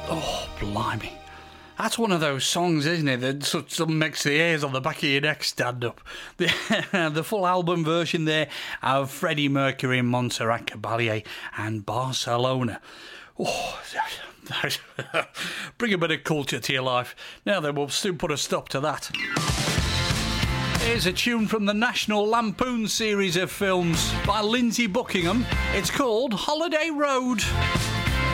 Oh, blimey. That's one of those songs, isn't it, that sort of makes the hairs on the back of your neck stand up. The full album version there of Freddie Mercury, Montserrat Caballé and Barcelona. Oh, bring a bit of culture to your life. Now then, we'll soon put a stop to that. Here's a tune from the National Lampoon series of films by Lindsey Buckingham. It's called Holiday Road.